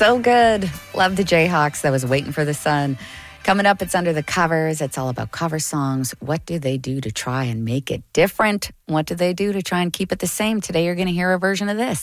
So good. Love the Jayhawks. That was Waiting for the Sun. Coming up, it's Under the Covers. It's all about cover songs. What do they do to try and make it different? What do they do to try and keep it the same? Today, you're going to hear a version of this.